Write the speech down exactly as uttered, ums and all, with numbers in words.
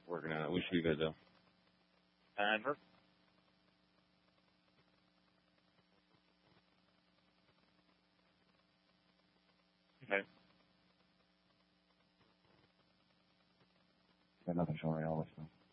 working on it. We should be good though. Denver. Okay. Got nothing showing right now, let's go.